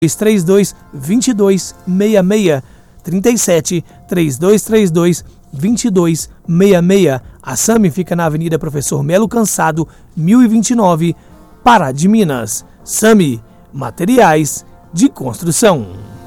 3232 2266, 37 3232 2266. A SAMI fica na Avenida Professor Melo Cansado, 1029, Pará de Minas. SAMI, materiais de construção.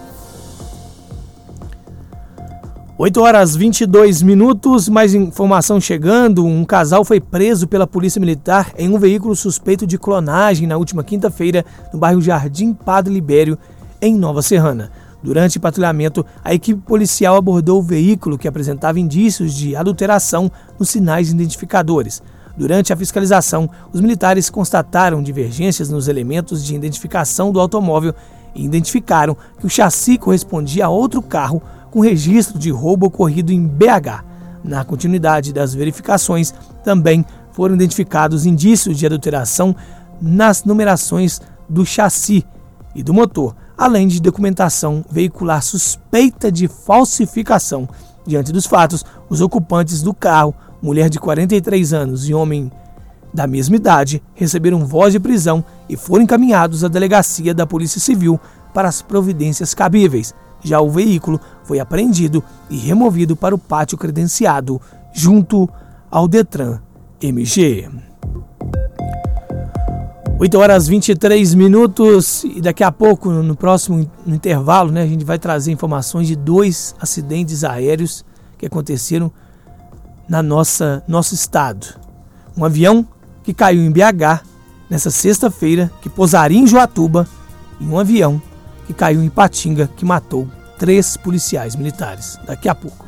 8h22, mais informação chegando. Um casal foi preso pela Polícia Militar em um veículo suspeito de clonagem na última quinta-feira no bairro Jardim Padre Libério, em Nova Serrana. Durante o patrulhamento, a equipe policial abordou o veículo que apresentava indícios de adulteração nos sinais identificadores. Durante a fiscalização, os militares constataram divergências nos elementos de identificação do automóvel e identificaram que o chassi correspondia a outro carro com registro de roubo ocorrido em BH. Na continuidade das verificações, também foram identificados indícios de adulteração nas numerações do chassi e do motor, além de documentação veicular suspeita de falsificação. Diante dos fatos, os ocupantes do carro, mulher de 43 anos e homem da mesma idade, receberam voz de prisão e foram encaminhados à delegacia da Polícia Civil para as providências cabíveis. Já o veículo foi apreendido e removido para o pátio credenciado, junto ao Detran MG. 8h23, e daqui a pouco, no próximo intervalo, a gente vai trazer informações de 2 acidentes aéreos que aconteceram na nosso estado. Um avião que caiu em BH nessa sexta-feira, que pousaria em Joatuba, e um avião que caiu em Ipatinga, que matou 3 policiais militares. Daqui a pouco.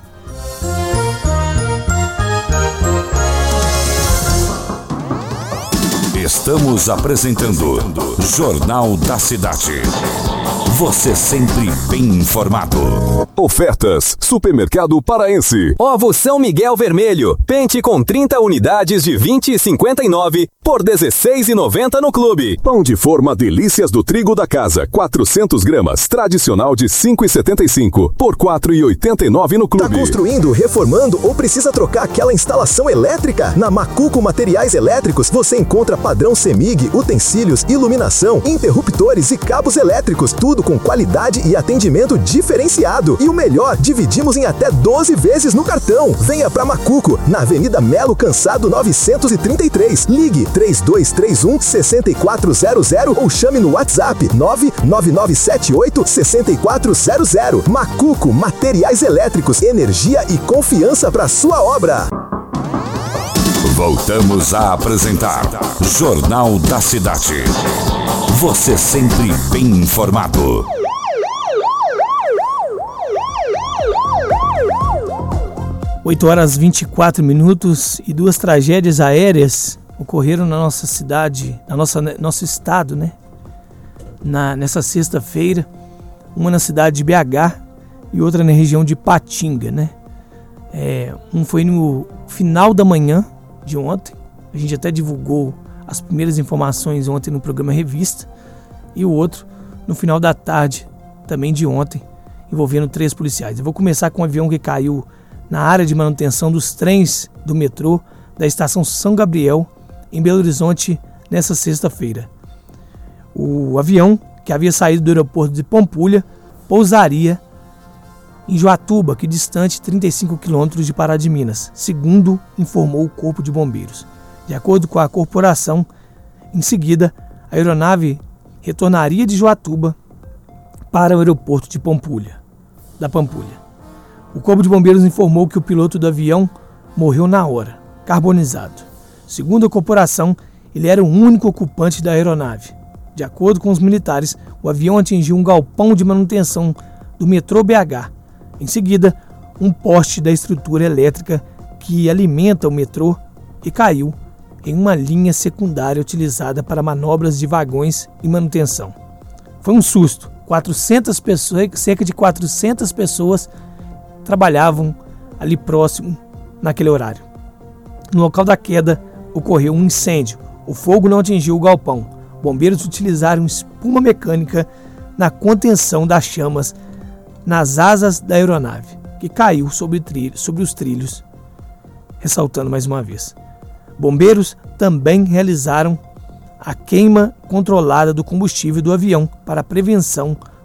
Estamos apresentando Jornal da Cidade. Você sempre bem informado. Ofertas Supermercado Paraense. Ovo São Miguel Vermelho. Pente com 30 unidades de 20,59 por 16,90 no clube. Pão de forma Delícias do Trigo da Casa, 400 gramas, tradicional de 5,75 por 4,89 no clube. Tá construindo, reformando ou precisa trocar aquela instalação elétrica? Na Macuco Materiais Elétricos você encontra padrão CEMIG, utensílios, iluminação, interruptores e cabos elétricos, tudo com qualidade e atendimento diferenciado. E o melhor, dividimos em até 12 vezes no cartão. Venha pra Macuco, na Avenida Melo Cansado 933. Ligue 3231-6400 ou chame no WhatsApp 99978-6400. Macuco Materiais Elétricos, energia e confiança para sua obra. Voltamos a apresentar Jornal da Cidade. Você sempre bem informado. 8h24, e 2 tragédias aéreas ocorreram na nossa cidade, nosso estado, nessa sexta-feira. Uma na cidade de BH e outra na região de Ipatinga, Um foi no final da manhã de ontem. A gente até divulgou as primeiras informações ontem no programa Revista, e o outro no final da tarde, também de ontem, envolvendo 3 policiais. Eu vou começar com um avião que caiu na área de manutenção dos trens do metrô da estação São Gabriel, em Belo Horizonte, nessa sexta-feira. O avião, que havia saído do aeroporto de Pampulha, pousaria em Joatuba, que distante 35 quilômetros de Pará de Minas, segundo informou o Corpo de Bombeiros. De acordo com a corporação, em seguida, a aeronave retornaria de Joatuba para o aeroporto de Pampulha. O Corpo de Bombeiros informou que o piloto do avião morreu na hora, carbonizado. Segundo a corporação, ele era o único ocupante da aeronave. De acordo com os militares, o avião atingiu um galpão de manutenção do metrô BH. Em seguida, um poste da estrutura elétrica que alimenta o metrô e caiu em uma linha secundária utilizada para manobras de vagões e manutenção. Foi um susto. 400 pessoas, cerca de 400 pessoas trabalhavam ali próximo naquele horário. No local da queda ocorreu um incêndio. O fogo não atingiu o galpão. Bombeiros utilizaram espuma mecânica na contenção das chamas nas asas da aeronave, que caiu sobre os trilhos, ressaltando mais uma vez. Bombeiros também realizaram a queima controlada do combustível do avião para a prevenção